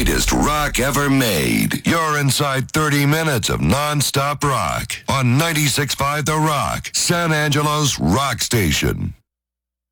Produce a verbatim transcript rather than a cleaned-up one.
greatest rock ever made. You're inside thirty minutes of non-stop rock on ninety-six point five The Rock, San Angelo's rock station.